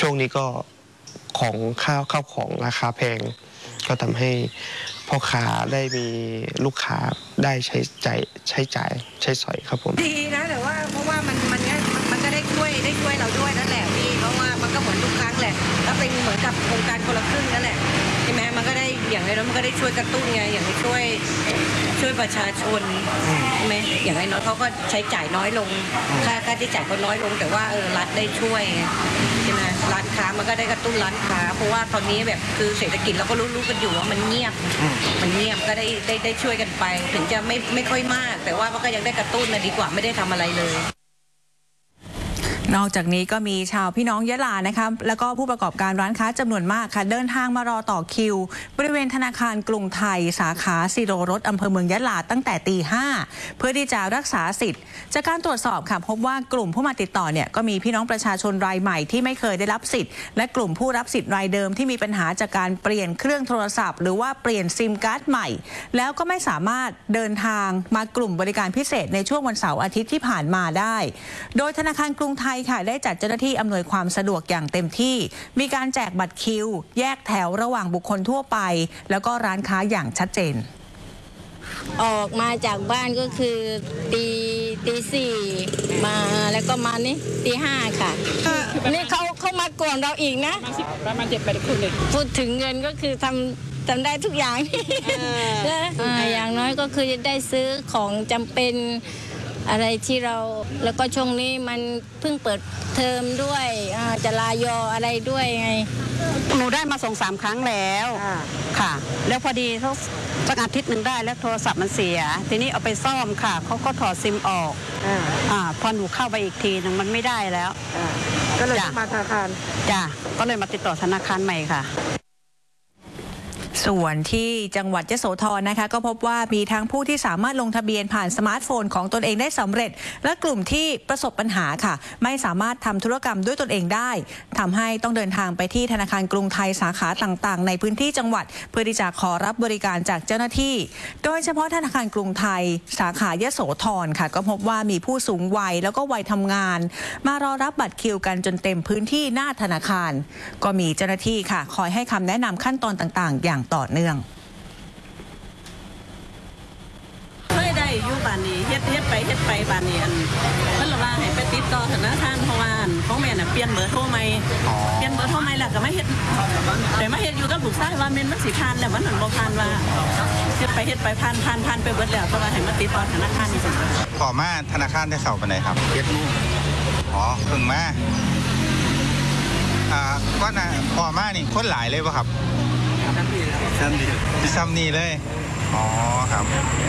ช่วงนี้ก็ของข้าวของราคาแพงก็ทำให้พ่อค้าได้มีลูกค้าได้ใช้จ่ายใช้สอยครับผมดีนะแต่ว่าเพราะว่ามันก็ได้ช่วยเราด้วยนั่นแหละพี่เพราะว่ามันก็เหมือนทุกครั้งแหละก็เป็นเหมือนกับโครงการคนละครึ่งนั่นแหละใช่ไหมมันก็ได้อย่างไรแล้วมันก็ได้ช่วยกระตุ้นไงอย่างนี้ช่วยประชาชนใช่ไหมอย่างไรน้อยเขาก็ใช้จ่ายน้อยลงค่าใช้จ่ายเขาน้อยลงแต่ว่ารัฐได้ช่วยใช่ไหมร้านค้ามันก็ได้กระตุ้นร้านค้าเพราะว่าตอนนี้แบบคือเศรษฐกิจเราก็รู้กันอยู่ว่ามันเงียบก็ได้ช่วยกันไปถึงจะไม่ค่อยมากแต่ว่ามันก็ยังได้กระตุ้นนะดีกว่าไม่ได้ทำอะไรเลยนอกจากนี้ก็มีชาวพี่น้องยะลานะคะแล้วก็ผู้ประกอบการร้านค้าจำนวนมากค่ะเดินทางมารอต่อคิวบริเวณธนาคารกรุงไทยสาขาสิโรรสอำเภอเมืองยะลาตั้งแต่ตี 5เพื่อที่จะรักษาสิทธิ์จากการตรวจสอบค่ะพบว่ากลุ่มผู้มาติดต่อเนี่ยก็มีพี่น้องประชาชนรายใหม่ที่ไม่เคยได้รับสิทธิ์และกลุ่มผู้รับสิทธิ์รายเดิมที่มีปัญหาจากการเปลี่ยนเครื่องโทรศัพท์หรือว่าเปลี่ยนซิมการ์ดใหม่แล้วก็ไม่สามารถเดินทางมากลุ่มบริการพิเศษในช่วงวันเสาร์อาทิตย์ที่ผ่านมาได้โดยธนาคารกรุงไทยค่ะได้จัดเจ้าหน้าที่อำนวยความสะดวกอย่างเต็มที่มีการแจกบัตรคิวแยกแถวระหว่างบุคคลทั่วไปแล้วก็ร้านค้าอย่างชัดเจนออกมาจากบ้านก็คือตี 4มาแล้วก็มานี่ตี 5ค่ะนี่เขามาก่อนเราอีกนะประมาณ7-8 คนเลยพูดถึงเงินก็คือทำได้ทุกอย่างอย่างน้อยก็คือจะได้ซื้อของจำเป็นอะไรที่เราแล้วก็ช่วงนี้มันเพิ่งเปิดเทอมด้วยจะลายออะไรด้วยไงหนูได้มา2-3 ครั้งแล้วค่ะแล้วพอดีเขาสักอาทิตย์หนึ่งได้แล้วโทรศัพท์มันเสียทีนี้เอาไปซ่อมค่ะเขาก็ถอดซิมออกพอหนูเข้าไปอีกทีนึงมันไม่ได้แล้วก็เลยมาธนาคารจ้ะก็เลยมาติดต่อธนาคารใหม่ค่ะส่วนที่จังหวัดยโสธรนะคะก็พบว่ามีทั้งผู้ที่สามารถลงทะเบียนผ่านสมาร์ทโฟนของตนเองได้สำเร็จและกลุ่มที่ประสบปัญหาค่ะไม่สามารถทำธุรกรรมด้วยตนเองได้ทำให้ต้องเดินทางไปที่ธนาคารกรุงไทยสาขาต่างๆในพื้นที่จังหวัดเพื่อที่จะขอรับบริการจากเจ้าหน้าที่โดยเฉพาะธนาคารกรุงไทยสาขายโสธรค่ะก็พบว่ามีผู้สูงวัยแล้วก็วัยทำงานมารอรับบัตรคิวกันจนเต็มพื้นที่หน้าธนาคารก็มีเจ้าหน้าที่ค่ะคอยให้คำแนะนำขั้นตอนต่างๆอย่างต่อเนื่องได้อยู่บ้านนี้เฮ็ดไปบ้านนี้เพิ่นละว่าให้ไปติดต่อธนาคารเพราะว่าของแม่น่ะเปลี่ยนเบอร์โทรใหม่แล้วก็มาเฮ็ดแต่มาเฮ็ดอยู่กับลูกชายว่าแม่นมันสิผ่านแล้วมันบ่ผ่านว่าเฮ็ดไปผ่านไปเบิดแล้วแต่ว่าให้มาติดต่อธนาคารนี่ซั่นขอมาธนาคารได้เข้าปานใดครับ7 โมงอ๋อเพิ่งมาก็น่ะพอมานี่คนหลายเลยบ่ครับซ้ำนี่เลยอ๋อครับ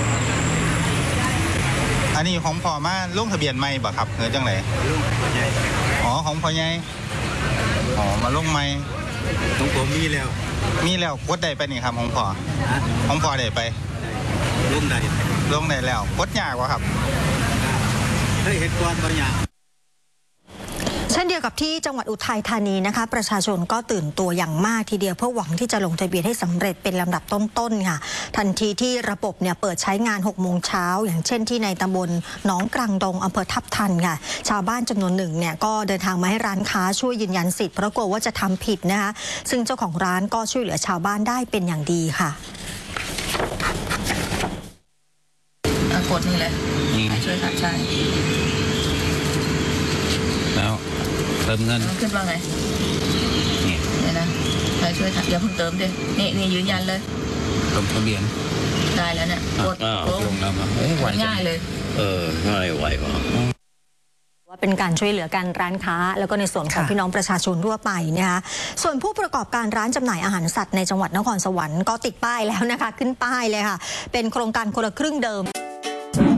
อันนี้ของพ่อมาลงทะเบียนใหม่บ่ครับเจังไหนอ๋อของพ่อใหญ่อ๋อมาลงใหม่ของผมมีแล้วกดได้ไปนี่ครับของพ่อได้ไปลงได้แล้วกดยากวะครับได้เห็นก่อนบางอย่างเช่นเดียวกับที่จังหวัดอุทัยธานีนะคะประชาชนก็ตื่นตัวอย่างมากทีเดียวเพื่อหวังที่จะลงทะเบียนให้สำเร็จเป็นลำดับต้นๆค่ะทันทีที่ระบบเนี่ยเปิดใช้งาน6 โมงเช้าอย่างเช่นที่ในตำบลหนองกลางดงอำเภอทับทันค่ะชาวบ้านจำนวนหนึ่งเนี่ยก็เดินทางมาให้ร้านค้าช่วยยืนยันสิทธิ์เพราะกลัวว่าจะทำผิดนะคะซึ่งเจ้าของร้านก็ช่วยเหลือชาวบ้านได้เป็นอย่างดีค่ะกดนี่เลยช่วยขับใช่แล้วเติมเงินขึ้นว่าไงนี่นะใครช่วยอย่าเพิ่งเติมดินี่ยืนยันเลยลงทะเบียนได้แล้วเนี่ยกดลงแล้วง่ายเลยง่ายไวกว่าว่าเป็นการช่วยเหลือการร้านค้าแล้วก็ในส่วนของพี่น้องประชาชนทั่วไปนะคะส่วนผู้ประกอบการร้านจำหน่ายอาหารสัตว์ในจังหวัดนครสวรรค์ก็ติดป้ายแล้วนะคะขึ้นป้ายเลยค่ะเป็นโครงการคนละครึ่งเดิม